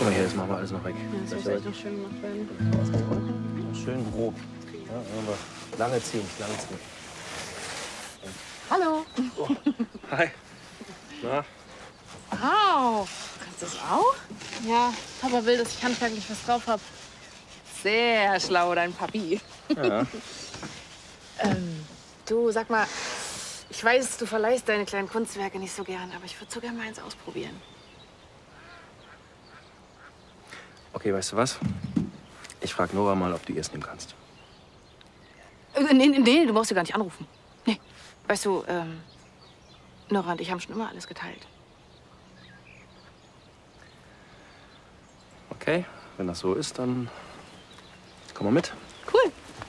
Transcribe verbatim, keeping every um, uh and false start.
mal hier, das machen wir alles noch weg. Ja, das muss echt noch schön gemacht werden. Schön grob. Ja, aber lange ziehen, lange ziehen. Hallo. Oh. Hi. Na? Wow. Kannst du das auch? Ja, Papa will, dass ich handwerklich was drauf habe. Sehr schlau, dein Papi. Ja. ähm, du, sag mal, ich weiß, du verleihst deine kleinen Kunstwerke nicht so gern, aber ich würde so gerne mal eins ausprobieren. Okay, weißt du was? Ich frage Nora mal, ob du ihr es nehmen kannst. Äh, nee, nee, nee, du brauchst sie gar nicht anrufen. Nee. Weißt du, ähm, Nora und ich haben schon immer alles geteilt. Okay, wenn das so ist, dann komm mal mit. Cool.